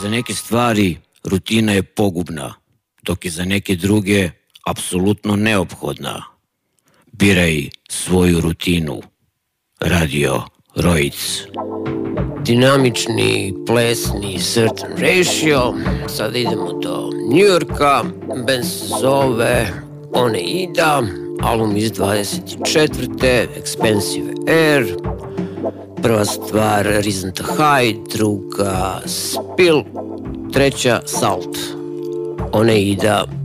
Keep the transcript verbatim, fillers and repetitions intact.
za neke stvari rutina je pogubna, dok je za neke druge apsolutno neophodna. Biraj svoju rutinu. Radio Roic. Dinamični, plesni Certain Ratio. Sada idemo do New Yorka. Band se zove Oneida. Album iz dvadeset četvrte. Expensive Air. Prva stvar Reason to Hide, druga Spill, treća Salt. Oneida.